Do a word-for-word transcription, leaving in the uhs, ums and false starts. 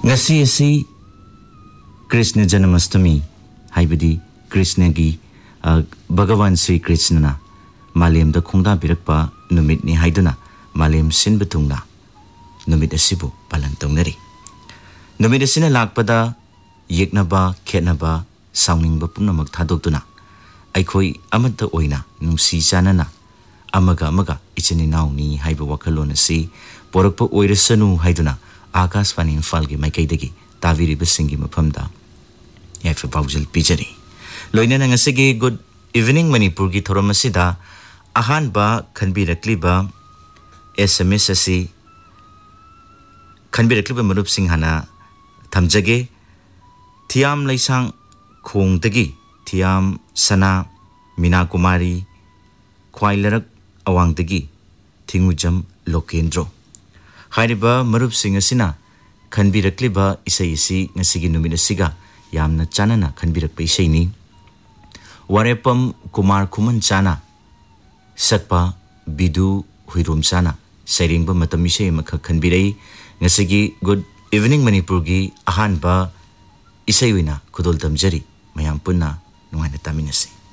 ngasi asi Krishna Janamastami haibadi Krishna gi Bhagavan Sri Krishna na malem da khongda birakpa numit ni haiduna malem sin betungna numit asibu palan tongnari numit asina lakpada yeknaba khetnaba sawningba punamak thadokduna aikhoi amata oina nungsi chanana amaga amaga ichini nauni haiba wakhalon asi porakpa oirasanu haiduna Akashvani Imphal gi maikaidagi taviri basingi mafamda yafa paujal pijari loinana ngasigi good evening Manipur gi thoram asida ahan ba khanbirakliba S M S asi khanbirakliba marup sing hana thamjage thiam laisang khongdagi thiam sana Mina Kumari khwailarak awangdagi thingujam Lokendro Hairiba marup sing asina khanbirakliba isai isi ngasigi numina siga yamna chanana khanbirakpa isai ni Warepam Kumar Kuman chana sakpa Bidu Huirum chana sairingba matam isai makha khanbirai ngasigi good evening Manipur gi ahanba isai wina khudol tamjari mayam punna nungaina taminasi